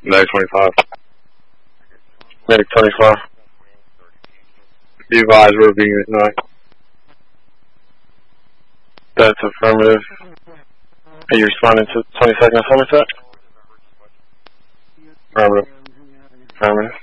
Medic 25. Medic 25. Be advised, we're being ignored. That's affirmative. Are you responding to 22nd Somerset? Affirmative. Affirmative.